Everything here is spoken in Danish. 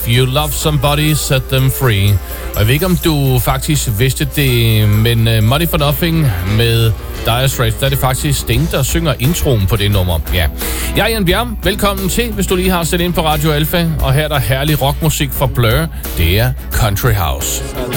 you love somebody, set them free. Og jeg ved ikke, om du faktisk vidste det, men Money for Nothing med Dire Straits, der er det faktisk Sting, der synger introen på det nummer. Ja. Jeg er Jan Bjerg. Velkommen til, hvis du lige har set ind på Radio Alpha. Og her er der herlig rockmusik fra Blur. Det er Country House.